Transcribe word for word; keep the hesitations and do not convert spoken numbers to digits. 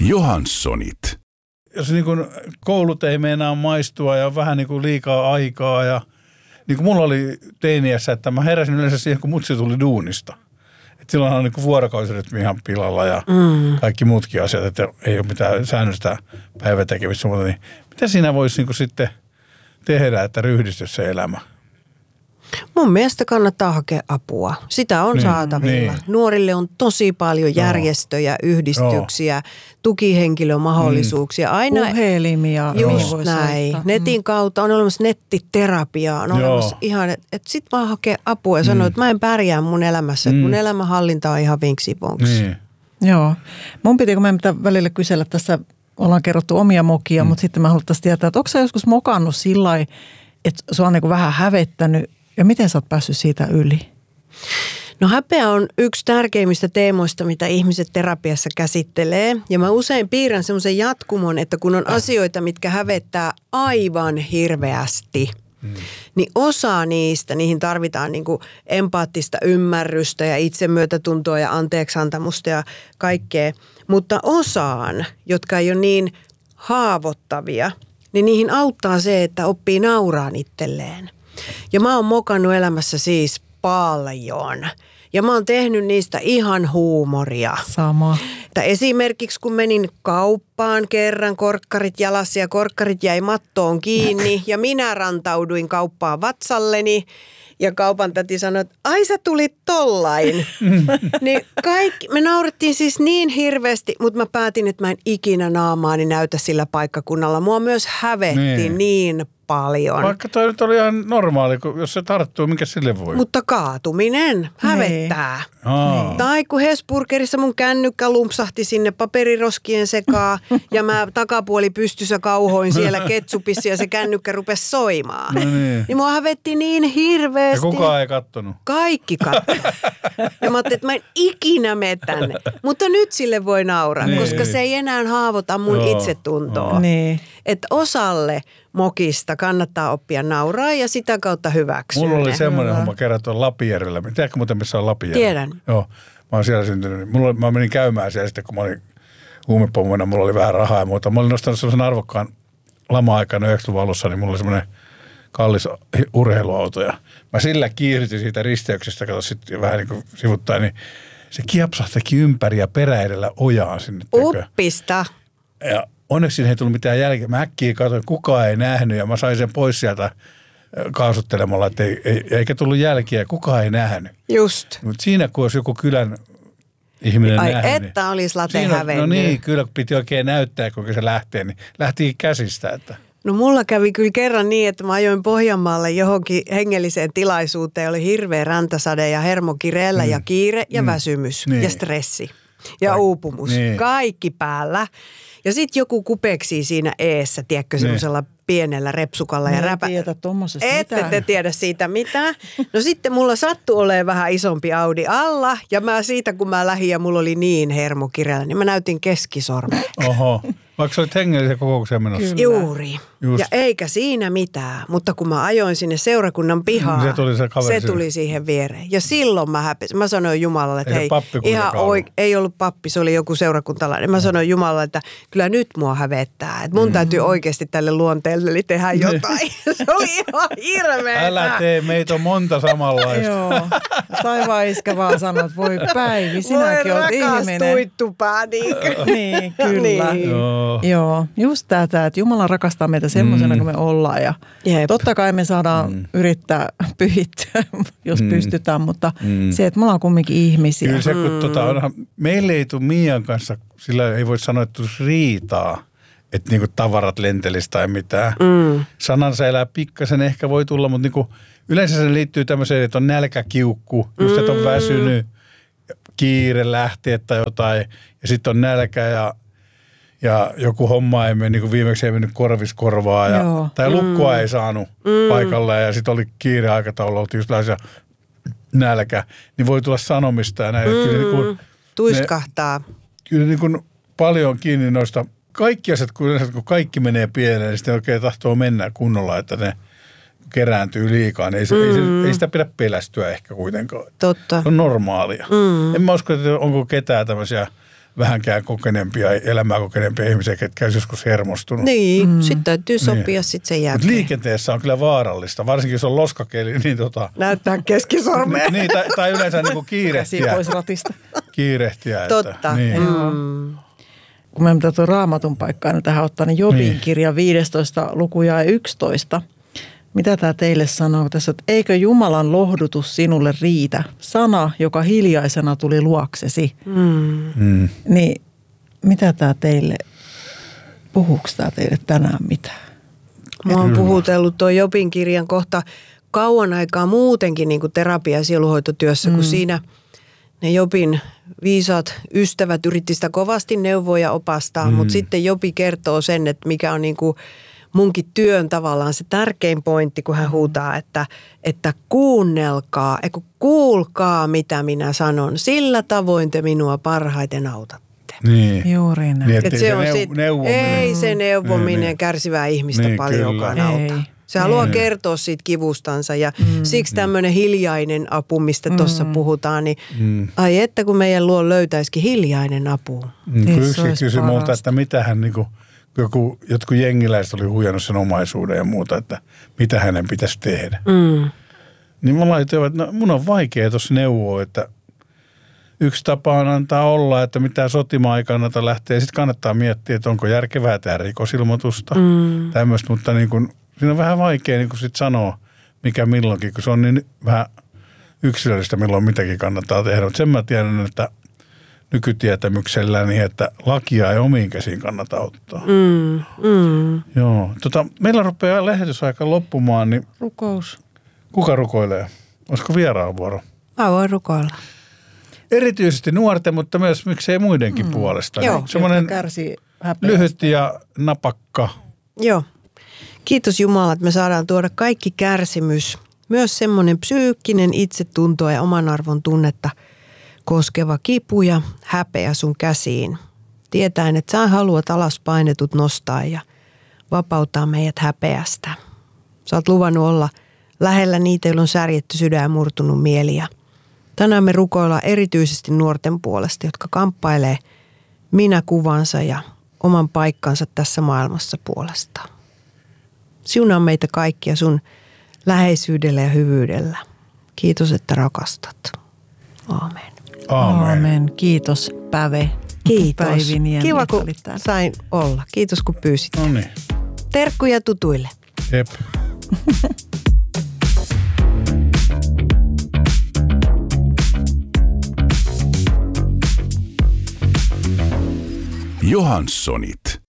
Johanssonit. Jos niin kuin koulut ei meinaa maistua ja on vähän niin kuin liikaa aikaa ja niin kuin mulla oli teiniässä, että mä heräsin yleensä siihen, kun mutsi tuli duunista. Et silloin on niin kuin vuorokausirytmi ihan pilalla ja mm. kaikki muutkin asiat, että ei ole mitään säännöllistä päivätekemistä. Niin mitä siinä voisi niin kuin sitten tehdä, että ryhdistyisi se elämä? Mun mielestä kannattaa hakea apua. Sitä on niin, saatavilla. Niin. Nuorille on tosi paljon järjestöjä, yhdistyksiä, Joo. tukihenkilömahdollisuuksia. Aina puhelimia. Just Joo. näin. Soittaa. Netin kautta on olemassa nettiterapiaa. On Joo. olemassa ihan, että et sit vaan hakee apua ja mm. sanoo, että mä en pärjää mun elämässä. Mm. Mun elämänhallinta on ihan vinksi-vonksi. Niin. Joo. Mun piti, kun meidän pitää välillä kysellä tässä, ollaan kerrottu omia mokia, mm. mutta sitten mä haluttaisiin tietää, että onko sä joskus mokannut sillä lailla, että se on niin vähän hävettänyt. Ja miten sä oot päässyt siitä yli? No häpeä on yksi tärkeimmistä teemoista, mitä ihmiset terapiassa käsittelee. Ja mä usein piirrän semmoisen jatkumon, että kun on asioita, mitkä hävettää aivan hirveästi, hmm. niin osa niistä, niihin tarvitaan niin kuin empaattista ymmärrystä ja itsemyötätuntoa ja anteeksiantamusta ja kaikkea. Mutta osaan, jotka ei ole niin haavoittavia, niin niihin auttaa se, että oppii nauraan itselleen. Ja mä oon mokannut elämässä siis paljon. Ja mä oon tehnyt niistä ihan huumoria. Sama. Että esimerkiksi kun menin kauppaan kerran, korkkarit jalassa ja korkkarit jäi mattoon kiinni. Ja minä rantauduin kauppaan vatsalleni. Ja kaupan täti sanoi, että ai sä tulit tollain. Niin kaikki, me naurettiin siis niin hirveästi, mutta mä päätin, että mä en ikinä naamaani näytä sillä paikkakunnalla. Mua myös hävetti niin, niin paljon. Vaikka toi nyt oli ihan normaali, jos se tarttuu, mikä sille voi? Mutta kaatuminen hävettää. Niin. Tai kun Hesburgerissa mun kännykkä lumpsahti sinne paperiroskien sekaan ja mä takapuoli pystyssä kauhoin siellä ketsupissa ja se kännykkä rupesi soimaan. No niin. Niin mua hävetti niin hirveästi. Ja kukaan ei kattonut? Kaikki kattoi. Ja mä ajattelin, että mä en ikinä mene tänne. Mutta nyt sille voi nauraa, niin. koska se ei enää haavoita mun Joo. itsetuntoa. Niin. Että osalle mokista kannattaa oppia nauraa ja sitä kautta hyväksyä. Mulla oli semmoinen homma kerran tuolla Lapijärjellä. Tiedätkö muuten, missä on Lapijärvi? Tiedän. Joo, mä oon siellä syntynyt. Mulla, mä menin käymään siellä sitten, kun mä olin huumepommoina, mulla oli vähän rahaa ja muuta. Mä olin nostanut sellaisen arvokkaan lama-aikana yhdeksänkymmentäluvun alussa, niin mulla oli semmoinen kallis urheiluauto. Ja mä sillä kiihdytin siitä risteyksestä, kato sitten vähän niin kuin sivuttain, niin se kiepsahtakin ympäri ja perä edellä ojaan sinne. Uppista. Ja onneksi ei tullut mitään jälkeä. Mä äkkiä katsoin, kukaan ei nähnyt ja mä sain sen pois sieltä kaasuttelemalla, että ei, ei, eikä tullut jälkiä, kukaan ei nähnyt. Just. Mutta siinä kun olisi joku kylän ihminen Ai nähnyt. että niin, olisi late hävennyt. No niin, kyllä piti oikein näyttää, kuinka se lähtee, niin lähti käsistä. Että. No mulla kävi kyllä kerran niin, että mä ajoin Pohjanmaalle johonkin hengelliseen tilaisuuteen. Oli hirveä räntäsade ja hermokireellä mm. ja kiire ja mm. väsymys niin. ja stressi ja Kaik- uupumus. Niin. Kaikki päällä. Ja sitten joku kupeksii siinä eessä, tiedätkö, semmoisella pienellä repsukalla ja räpä. Tiedä tommosesta Ette te tiedä siitä mitään. No sitten mulla sattui olemaan vähän isompi Audi alla ja mä siitä kun mä lähdin ja mulla oli niin hermokireellä, niin mä näytin keskisormea. Oho. Vaikka sä olit hengellisen kokoukseen menossa. Kyllä. Juuri. Just. Ja eikä siinä mitään, mutta kun mä ajoin sinne seurakunnan pihaan, se tuli, se se tuli siihen viereen. Ja silloin mä häpesin. Mä sanoin Jumalalle, että hei, ihan oik- ei ollut pappi, se oli joku seurakuntalainen. Mä sanoin Jumalalle, että kyllä nyt mua hävettää. Että mun mm. täytyy oikeasti tälle luonteelle tehdä jotain. Se oli ihan hirveetä. Älä tee, meitä on monta samanlaista. Joo. Taivaan iskä vaan sanoo, että voi Päivi, sinäkin oot ihminen. Voi rakas tuittupää, niinkö? Niin, kyllä. Niin. Joo. Joo, just tätä, että Jumala rakastaa meitä semmoisena mm. kuin me ollaan ja Jep. totta kai me saadaan mm. yrittää pyhittyä, jos mm. pystytään, mutta mm. se, että me ollaan kumminkin ihmisiä. Kyllä se, kun mm. tota, onhan, meille ei tule Mian kanssa, sillä ei voi sanoa, että tulisi riitaa, että niinku tavarat lentelisi tai mitään. Mm. Sanansa elää pikkasen ehkä voi tulla, mutta niinku, yleensä se liittyy tämmöiseen, että on nälkäkiukku, just että on väsynyt, kiire lähteä tai jotain ja sitten on nälkä ja Ja joku homma ei mene, niin kuin viimeksi ei mennyt korviskorvaa ja, tai lukkua mm. ei saanut mm. paikalle ja sitten oli kiire aikataulu, oltiin just lähes nälkä, niin voi tulla sanomista ja näin. Mm. Kyllä niin kuin, tuiskahtaa. Ne, kyllä niin kuin paljon kiinni noista, kaikki asiat, kun, yleensä, kun kaikki menee pieleen, niin sitten oikein tahtoo mennä kunnolla, että ne kerääntyy liikaa. Niin ei, mm. ei, se, ei sitä pidä pelästyä ehkä kuitenkaan. Totta. Se on normaalia. Mm. En mä usko, että onko ketään tämmöisiä vähänkään kokeneempia, elämää kokeneempia ihmisiä, ketkä olisi joskus hermostunut. Niin, mm. sitten täytyy sopia niin. sitten sen jälkeen. Mutta liikenteessä on kyllä vaarallista, varsinkin jos on loskakeli, niin tota... Näyttää keskisormea. niin, tai, tai yleensä niin kuin kiirehtiä. Käsi pois ratista. Kiirehtiä. Että, Totta. niin. Mm. Kun me pitää tuon Raamatun paikkaa nyt tähän ottaa, niin Jobin niin. kirja viisitoista luku ja yksitoista. Mitä tämä teille sanoo tässä, että eikö Jumalan lohdutus sinulle riitä? Sana, joka hiljaisena tuli luoksesi. Mm. Mm. Niin mitä tämä teille, puhuuko tämä teille tänään mitään? Mä oon puhutellut tuon Jobin kirjan kohta kauan aikaa muutenkin niin kuin terapia- ja sielunhoitotyössä, mm. kun siinä ne Jobin viisaat ystävät yritti sitä kovasti neuvoa ja opastaa, mm. mutta sitten Jobi kertoo sen, että mikä on niin kuin munkin työn tavallaan se tärkein pointti, kun hän huutaa, että, että kuunnelkaa, eiku kuulkaa mitä minä sanon, sillä tavoin te minua parhaiten autatte. Niin. Juuri näin. Niin, Et se, se on neu- sit, neuvominen. ei se neuvominen niin, kärsivää ihmistä niin, paljonkaan kyllä. auta. Ei. Se haluaa Ei. kertoa siitä kivustansa ja mm. siksi tämmöinen hiljainen apu, mistä Mm. tuossa puhutaan, niin Mm. ai että kun meidän luo löytäisikin hiljainen apu. Mm, Niin, kun se yksi olisi kysyi multa, parasta. että mitä hän niinku, joku, jotkut jengiläiset oli huijannut sen omaisuuden ja muuta, että mitä hänen pitäisi tehdä. Mm. Niin mä laitoin, että no, mun on vaikea tuossa neuvoa, että yksi tapa on antaa olla, että mitä sotimaan ei kannata lähteä. Sitten kannattaa miettiä, että onko järkevää tämä rikosilmoitusta. Mm. Tämmöistä, mutta niin kun, siinä on vähän vaikea niin kun sit sanoa, mikä milloinkin, kun se on niin vähän yksilöllistä, milloin mitäkin kannattaa tehdä. Mutta sen mä tiedän, että nykytietämyksellä niin, että lakia ei omiin käsiin kannata ottaa. Mm. Mm. Joo. Tota, meillä rupeaa lähetysaika loppumaan, niin Rukous. kuka rukoilee? Olisiko vieraan vuoro? Mä voin rukoilla. Erityisesti nuorten, mutta myös miksei muidenkin mm. puolesta. Joo. Niin semmoinen kärsii häpeästä. lyhyt ja napakka. Joo. Kiitos Jumala, että me saadaan tuoda kaikki kärsimys, myös semmoinen psyykkinen itsetuntoa ja oman arvon tunnetta koskeva kipu ja häpeä sun käsiin. Tietäen, että sä haluat alas painetut nostaa ja vapauttaa meidät häpeästä. Sä oot luvannut olla lähellä niitä, joilla on särjetty sydän ja murtunut mieli. Ja tänään me rukoillaan erityisesti nuorten puolesta, jotka kamppailee minä-kuvansa ja oman paikkansa tässä maailmassa puolestaan. Siunaa meitä kaikkia sun läheisyydellä ja hyvyydellä. Kiitos, että rakastat. Aamen. Aamen. Aamen. Kiitos Päve. Kiitos. Päiviniemi, Kiva, että kun olit täällä. sain olla. Kiitos, kun pyysit. No niin. Terkkuja tutuille. Jep. Johanssonit.